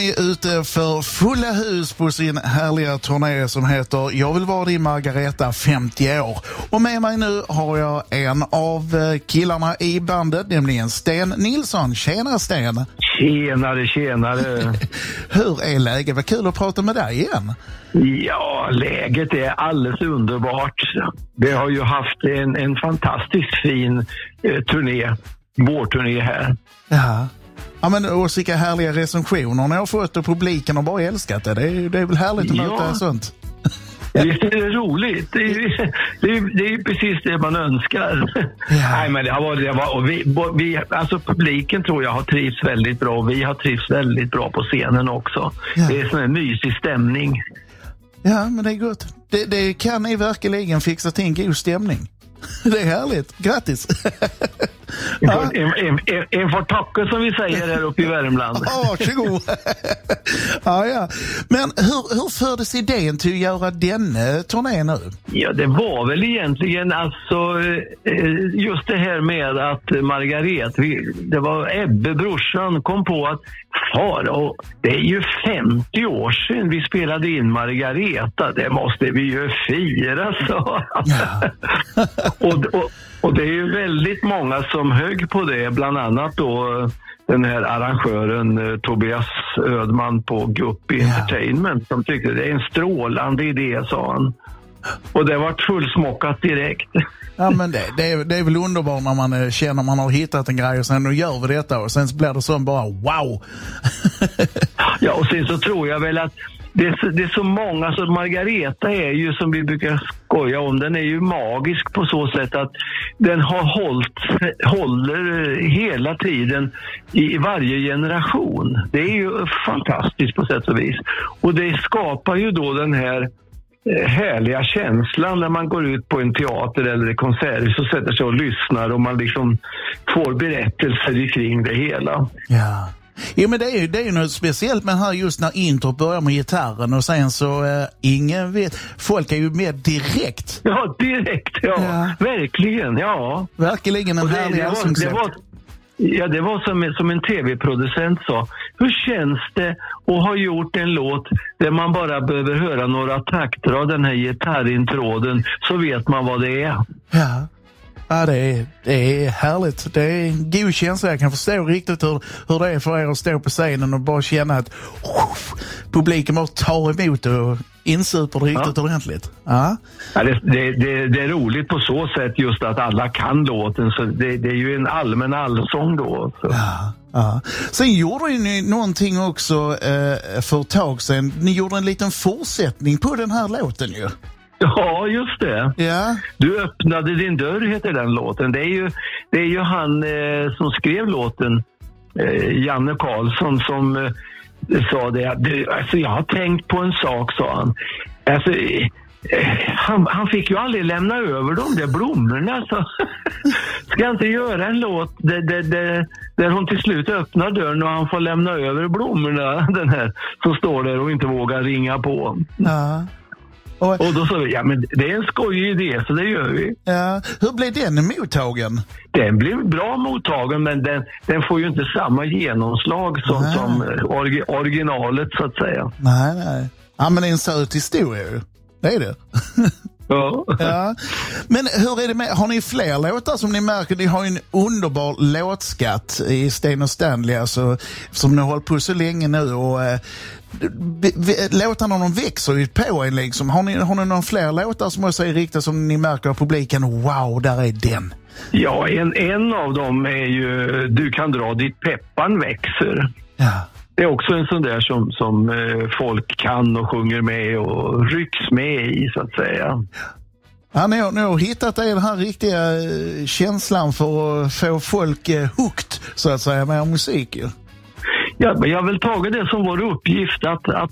är ute för fulla hus på sin härliga turné som heter Jag vill vara din Margareta 50 år. Och med mig nu har jag en av killarna i bandet, nämligen Sten Nilsson. Tjena Sten! Tjenare! Hur är läget? Vad kul att prata med dig igen. Ja, läget är alldeles underbart. Vi har ju haft en fantastiskt fin vårturné här. Ja, men och vilka härliga recensioner ni har fått och publiken har bara älskat det. Det är väl härligt att möta sånt. Visst är det roligt. Det är precis det man önskar. Ja. Nej, men alltså publiken tror jag har trivts väldigt bra. Vi har trivts väldigt bra på scenen också. Ja. Det är sån en mysig stämning. Ja, men det är gott. Det kan ni verkligen fixa till en god stämning. Det är härligt. Grattis! En får tacka som vi säger här uppe i Värmland. Varsågod! Ja. Men hur fördes idén till att göra denna turné nu? Ja, det var väl egentligen alltså just det här med att Margareta, det var Ebbe, brorsan, kom på att och det är ju 50 år sedan vi spelade in Margareta. Det måste vi ju fira, så. Ja. och det är ju väldigt många som högg på det. Bland annat då den här arrangören Tobias Ödman på Guppy Entertainment, som tyckte det är en strålande idé, sa han. Och det var fullsmockat direkt. Ja, men det är väl underbart när man känner man har hittat en grej och sen nu gör vi detta och sen blir det som bara wow. Ja, och sen så tror jag väl att det är så många, så Margareta är ju, som vi brukar skoja om, den är ju magisk på så sätt att den håller hela tiden i varje generation. Det är ju fantastiskt på sätt och vis. Och det skapar ju då den här härliga känslan när man går ut på en teater eller en konsert och sätter sig och lyssnar och man liksom får berättelser kring det hela. Ja. Ja, men det är ju något speciellt med här just när intro börjar med gitarren och sen så ingen vet. Folk är ju med direkt. Ja, direkt, ja. Verkligen, ja. Verkligen en härlig allsångssätt. Ja, det var som en tv-producent sa. Hur känns det att ha gjort en låt där man bara behöver höra några takter av den här gitarrintråden, så vet man vad det är. Ja, det är härligt. Det är en god känsla. Jag kan förstå riktigt hur det är för er att stå på scenen och bara känna att publiken bara tar emot och insuper det riktigt ordentligt. Ja, det är roligt på så sätt just att alla kan låten. Så det är ju en allmän allsång då. Så. Ja. Sen gjorde ni någonting också för ett tag sedan. Ni gjorde en liten fortsättning på den här låten ju. Ja, just det. Ja. Du öppnade din dörr heter den låten. Det är ju han som skrev låten, Janne Karlsson, som sa det. Alltså, jag har tänkt på en sak, sa han. Alltså, han fick ju aldrig lämna över de där blommorna. Så ska jag inte göra en låt där hon till slut öppnar dörren och han får lämna över blommorna, den här som står där och inte vågar ringa på. Ja. Och då sa vi, men det är en skojig idé, så det gör vi. Ja. Hur blev den mottagen? Den blev bra mottagen, men den får ju inte samma genomslag som originalet, så att säga. Nej. Ja, men det är en söt historia ju. Det är det. Ja. Men hur är det med, har ni fler låtar som ni märker? Ni har ju en underbar låtskatt i Sten och Stanley, alltså, som ni har hållit på så länge nu, och låtarna de växer ju på en liksom. Har ni några fler låtar som också är riktigt som ni märker av publiken, wow, där är den? Ja, en av dem är ju Du kan dra dit peppan växer. Ja. Det är också en sån där som folk kan och sjunger med och rycks med i, så att säga. Ja, ni har hittat den här riktiga känslan för att få folk hooked, så att säga, med musik. Ja, men jag vill ta det som vår uppgift att